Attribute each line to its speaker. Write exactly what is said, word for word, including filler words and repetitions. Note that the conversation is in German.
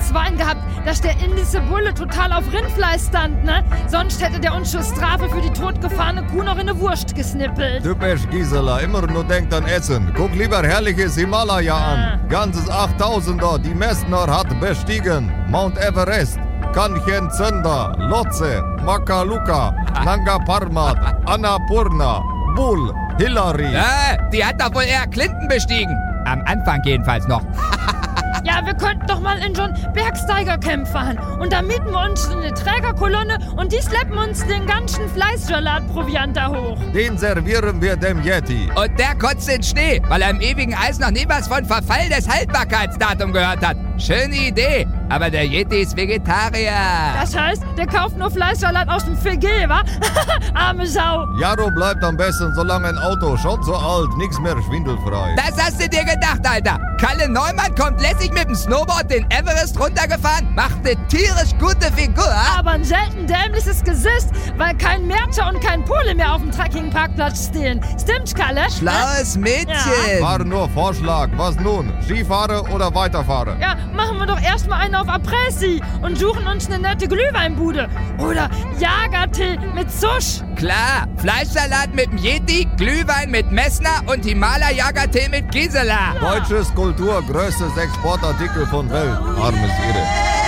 Speaker 1: Schwein gehabt, dass der indische Bulle total auf Rindfleisch stand, ne? Sonst hätte der uns schon Strafe für die totgefahrene Kuh noch in eine Wurst gesnippelt.
Speaker 2: Typisch Gisela, immer nur denkt an Essen. Guck lieber herrliches Himalaya an.
Speaker 1: Ah.
Speaker 2: Ganzes achttausender, die Messner hat bestiegen. Mount Everest, Kanchenjunga, Lhotse, Makaluka, Nanga Parbat, Annapurna, Bull, Hillary.
Speaker 3: Ja, die hat doch wohl eher Clinton bestiegen. Am Anfang jedenfalls noch.
Speaker 1: Ja, wir könnten doch mal in so ein Bergsteigercamp fahren. Und da mieten wir uns eine Trägerkolonne und die schleppen uns den ganzen Fleischsalatproviant da hoch.
Speaker 2: Den servieren wir dem Yeti.
Speaker 3: Und der kotzt in Schnee, weil er im ewigen Eis noch nie was von Verfall des Haltbarkeitsdatums gehört hat. Schöne Idee, aber der Yeti ist Vegetarier.
Speaker 1: Das heißt, der kauft nur Fleischsalat aus dem Filet, wa? Arme Sau.
Speaker 2: Jaro bleibt am besten so lange ein Auto, schon so alt, nix mehr schwindelfrei.
Speaker 3: Das hast du dir gedacht, Alter. Kalle Neumann kommt lässig mit dem Snowboard den Everest runtergefahren, macht eine tierisch gute Figur.
Speaker 1: Aber ein selten dämliches Gesicht, weil kein Märzer und kein Pole mehr auf dem Trekkingparkplatz stehen. Stimmt's, Kalle?
Speaker 3: Schlaues Mädchen.
Speaker 2: War nur Vorschlag, was nun? Skifahre oder weiterfahren?
Speaker 1: Ja, machen wir doch erstmal einen auf Après-Ski und suchen uns eine nette Glühweinbude. Oder Jagertee mit Susch.
Speaker 3: Klar, Fleischsalat mit dem Yeti, Glühwein mit Messner und Himalaya-Jagertee mit Gisela.
Speaker 2: Deutsches Kultur, größtes Exportartikel von Welt. Armes Irre.